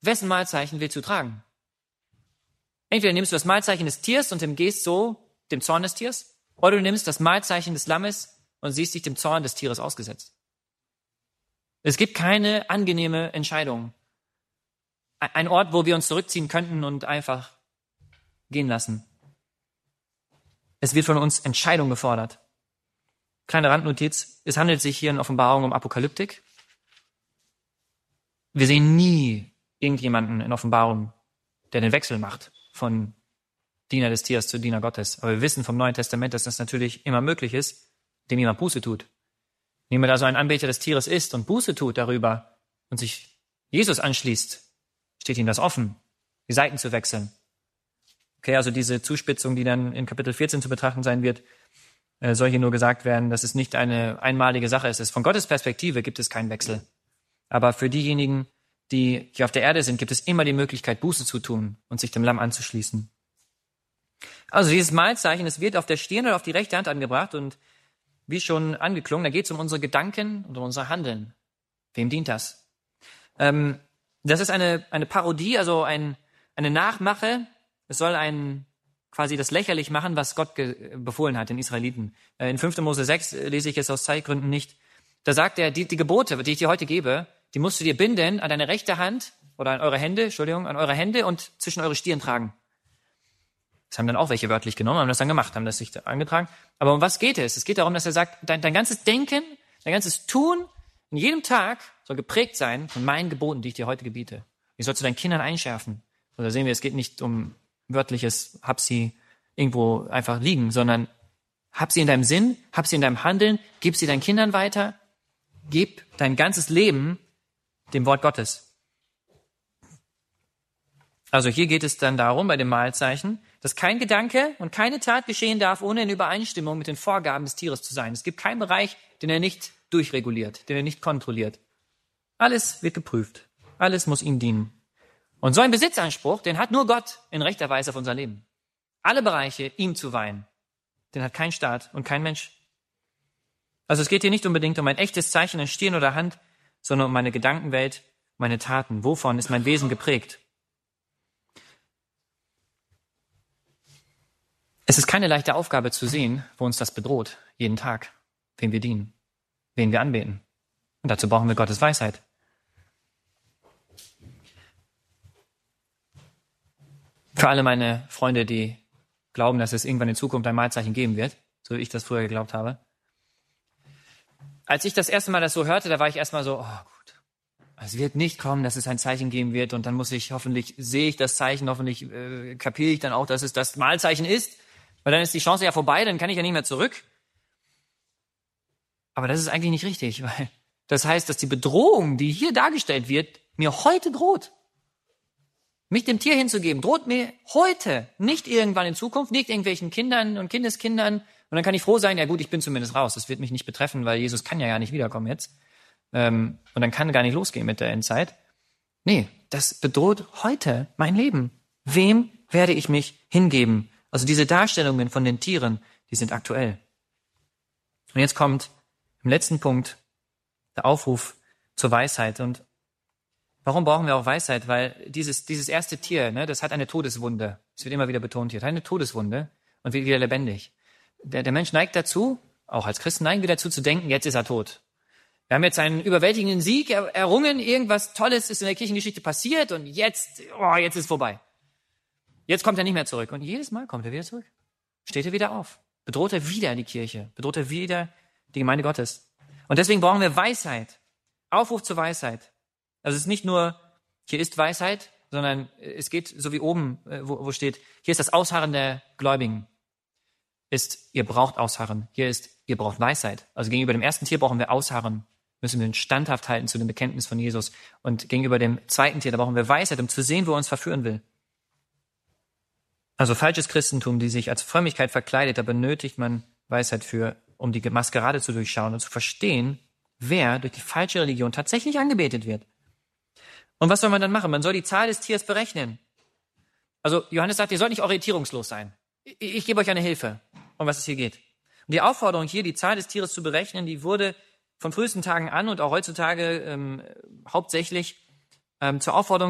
wessen Mahlzeichen willst du tragen? Entweder nimmst du das Mahlzeichen des Tiers und entgehst so dem Zorn des Tiers, oder du nimmst das Mahlzeichen des Lammes und siehst dich dem Zorn des Tieres ausgesetzt. Es gibt keine angenehme Entscheidung. Ein Ort, wo wir uns zurückziehen könnten und einfach gehen lassen. Es wird von uns Entscheidung gefordert. Kleine Randnotiz, es handelt sich hier in Offenbarung um Apokalyptik. Wir sehen nie irgendjemanden in Offenbarung, der den Wechsel macht von Diener des Tiers zu Diener Gottes. Aber wir wissen vom Neuen Testament, dass das natürlich immer möglich ist, indem jemand Buße tut. Wenn jemand also ein Anbeter des Tieres ist und Buße tut darüber und sich Jesus anschließt, steht ihm das offen, die Seiten zu wechseln. Okay, also diese Zuspitzung, die dann in Kapitel 14 zu betrachten sein wird, soll hier nur gesagt werden, dass es nicht eine einmalige Sache ist. Von Gottes Perspektive gibt es keinen Wechsel. Aber für diejenigen, die hier auf der Erde sind, gibt es immer die Möglichkeit, Buße zu tun und sich dem Lamm anzuschließen. Also dieses Mahlzeichen, es wird auf der Stirn oder auf die rechte Hand angebracht und wie schon angeklungen, da geht es um unsere Gedanken und um unser Handeln. Wem dient das? Das ist eine Parodie, also eine Nachmache. Es soll quasi das lächerlich machen, was Gott befohlen hat den Israeliten. In 5. Mose 6 lese ich jetzt aus Zeitgründen nicht. Da sagt er, die Gebote, die ich dir heute gebe, die musst du dir binden an deine rechte Hand oder an eure Hände und zwischen eure Stirn tragen. Das haben dann auch welche wörtlich genommen, haben das dann gemacht, haben das sich da angetragen. Aber um was geht es? Es geht darum, dass er sagt, dein ganzes Denken, dein ganzes Tun in jedem Tag soll geprägt sein von meinen Geboten, die ich dir heute gebiete. Die sollst du deinen Kindern einschärfen. Und da sehen wir, es geht nicht um wörtliches, hab sie irgendwo einfach liegen, sondern hab sie in deinem Sinn, hab sie in deinem Handeln, gib sie deinen Kindern weiter, gib dein ganzes Leben dem Wort Gottes. Also hier geht es dann darum, bei dem Mahlzeichen, dass kein Gedanke und keine Tat geschehen darf, ohne in Übereinstimmung mit den Vorgaben des Tieres zu sein. Es gibt keinen Bereich, den er nicht durchreguliert, den er nicht kontrolliert. Alles wird geprüft. Alles muss ihm dienen. Und so ein Besitzanspruch, den hat nur Gott in rechter Weise auf unser Leben. Alle Bereiche ihm zu weihen, den hat kein Staat und kein Mensch. Also es geht hier nicht unbedingt um ein echtes Zeichen an Stirn oder Hand, sondern um meine Gedankenwelt, meine Taten. Wovon ist mein Wesen geprägt? Es ist keine leichte Aufgabe zu sehen, wo uns das bedroht, jeden Tag, wem wir dienen, wen wir anbeten. Und dazu brauchen wir Gottes Weisheit. Für alle meine Freunde, die glauben, dass es irgendwann in Zukunft ein Mahlzeichen geben wird, so wie ich das früher geglaubt habe. Als ich das erste Mal das so hörte, da war ich erstmal so, oh gut, es wird nicht kommen, dass es ein Zeichen geben wird und dann sehe ich das Zeichen, hoffentlich kapiere ich dann auch, dass es das Mahlzeichen ist, weil dann ist die Chance ja vorbei, dann kann ich ja nicht mehr zurück. Aber das ist eigentlich nicht richtig, weil das heißt, dass die Bedrohung, die hier dargestellt wird, mir heute droht. Mich dem Tier hinzugeben, droht mir heute, nicht irgendwann in Zukunft, nicht irgendwelchen Kindern und Kindeskindern. Und dann kann ich froh sein, ja gut, ich bin zumindest raus. Das wird mich nicht betreffen, weil Jesus kann ja nicht wiederkommen jetzt. Und dann kann gar nicht losgehen mit der Endzeit. Nee, das bedroht heute mein Leben. Wem werde ich mich hingeben? Also diese Darstellungen von den Tieren, die sind aktuell. Und jetzt kommt im letzten Punkt der Aufruf zur Weisheit. Und warum brauchen wir auch Weisheit? Weil dieses erste Tier, das hat eine Todeswunde. Es wird immer wieder betont hier, hat eine Todeswunde und wird wieder lebendig. Der Mensch neigt dazu, auch als Christen neigen wir dazu zu denken, jetzt ist er tot. Wir haben jetzt einen überwältigenden Sieg errungen, irgendwas Tolles ist in der Kirchengeschichte passiert und jetzt ist vorbei. Jetzt kommt er nicht mehr zurück. Und jedes Mal kommt er wieder zurück. Steht er wieder auf. Bedroht er wieder die Kirche. Bedroht er wieder die Gemeinde Gottes. Und deswegen brauchen wir Weisheit. Aufruf zur Weisheit. Also es ist nicht nur, hier ist Weisheit, sondern es geht so wie oben, wo steht, hier ist das Ausharren der Gläubigen. Ihr braucht Ausharren. Hier ist, ihr braucht Weisheit. Also gegenüber dem ersten Tier brauchen wir Ausharren. Müssen wir standhaft halten zu dem Bekenntnis von Jesus. Und gegenüber dem zweiten Tier, da brauchen wir Weisheit, um zu sehen, wo er uns verführen will. Also falsches Christentum, die sich als Frömmigkeit verkleidet, da benötigt man Weisheit um die Maskerade zu durchschauen und zu verstehen, wer durch die falsche Religion tatsächlich angebetet wird. Und was soll man dann machen? Man soll die Zahl des Tiers berechnen. Also Johannes sagt, ihr sollt nicht orientierungslos sein. Ich gebe euch eine Hilfe, um was es hier geht. Und die Aufforderung hier, die Zahl des Tieres zu berechnen, die wurde von frühesten Tagen an und auch heutzutage hauptsächlich zur Aufforderung